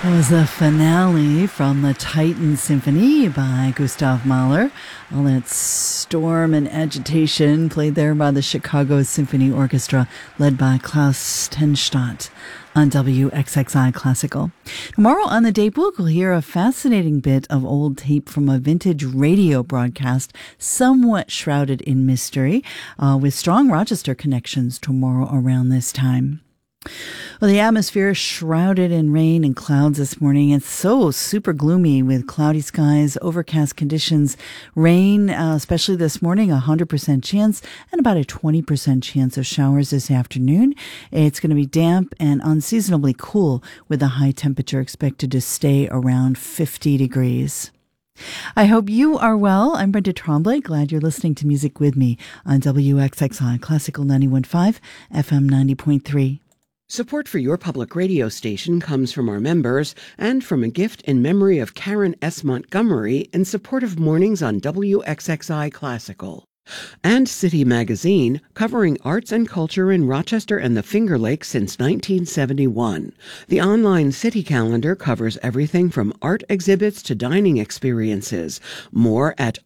Was the finale from the Titan Symphony by Gustav Mahler. All that storm and agitation played there by the Chicago Symphony Orchestra, led by Klaus Tenstadt on WXXI Classical. Tomorrow on the Daybook, we'll hear a fascinating bit of old tape from a vintage radio broadcast, somewhat shrouded in mystery, with strong Rochester connections tomorrow around this time. Well, the atmosphere is shrouded in rain and clouds this morning. It's so super gloomy with cloudy skies, overcast conditions, rain, especially this morning, 100% chance, and about a 20% chance of showers this afternoon. It's going to be damp and unseasonably cool with a high temperature expected to stay around 50 degrees. I hope you are well. I'm Brenda Tremblay. Glad you're listening to music with me on WXXI Classical 91.5, FM 90.3. Support for your public radio station comes from our members and from a gift in memory of Karen S. Montgomery in support of mornings on WXXI Classical. And City Magazine, covering arts and culture in Rochester and the Finger Lakes since 1971. The online city calendar covers everything from art exhibits to dining experiences. More at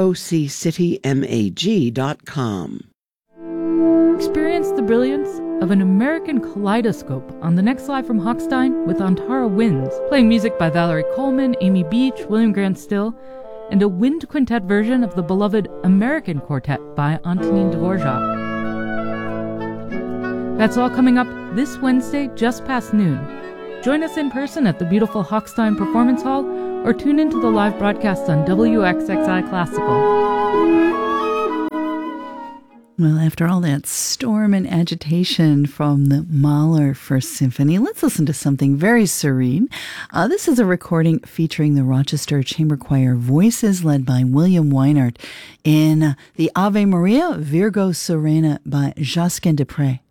roccitymag.com. Experience the brilliance of an American kaleidoscope on the next Live from Hochstein with Antara Winds, playing music by Valerie Coleman, Amy Beach, William Grant Still, and a wind quintet version of the beloved American Quartet by Antonin Dvorak. That's all coming up this Wednesday just past noon. Join us in person at the beautiful Hochstein Performance Hall or tune into the live broadcast on WXXI Classical. Well, after all that storm and agitation from the Mahler First Symphony, let's listen to something very serene. This is a recording featuring the Rochester Chamber Choir Voices, led by William Weinert, in the Ave Maria Virgo Serena by Josquin des Prez.